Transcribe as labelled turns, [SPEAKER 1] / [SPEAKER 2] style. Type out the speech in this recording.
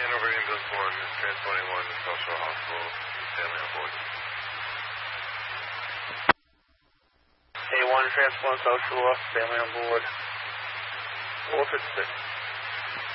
[SPEAKER 1] Hanover Ambulance 1 is transporting 1 to South Shore Hospital. Family on board.
[SPEAKER 2] A1 transport South Shore, family on board.
[SPEAKER 1] 456.